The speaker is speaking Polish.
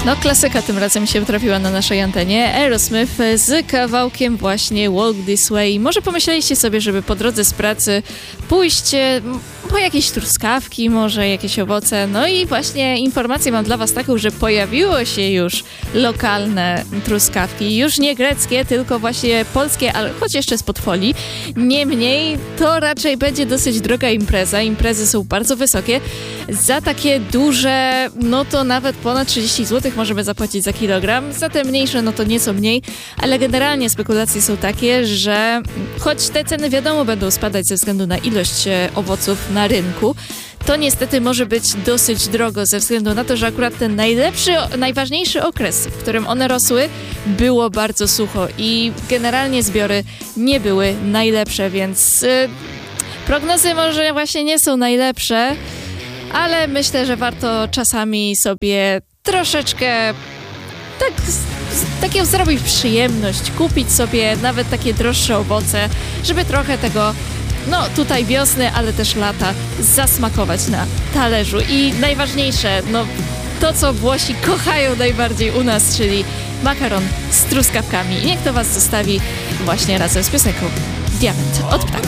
No klasyka tym razem się trafiła na naszej antenie. Aerosmith z kawałkiem właśnie Walk This Way. Może pomyśleliście sobie, żeby po drodze z pracy pójść po jakieś truskawki, może jakieś owoce. No i właśnie informację mam dla was taką, że pojawiło się już lokalne truskawki. Już nie greckie, tylko właśnie polskie, ale choć jeszcze spod folii. Niemniej to raczej będzie dosyć droga impreza. Imprezy są bardzo wysokie. Za takie duże, no to nawet ponad 30 zł możemy zapłacić za kilogram. Za te mniejsze, no to nieco mniej. Ale generalnie spekulacje są takie, że choć te ceny wiadomo będą spadać ze względu na ilość owoców na rynku, to niestety może być dosyć drogo ze względu na to, że akurat ten najważniejszy okres, w którym one rosły, było bardzo sucho i generalnie zbiory nie były najlepsze, więc prognozy może właśnie nie są najlepsze, ale myślę, że warto czasami sobie troszeczkę taką zrobić przyjemność, kupić sobie nawet takie droższe owoce, żeby trochę tego, no tutaj wiosny, ale też lata, zasmakować na talerzu. I najważniejsze, no to co Włosi kochają najbardziej u nas, czyli makaron z truskawkami. I niech to was zostawi właśnie razem z piosenką Diament od Ptaków.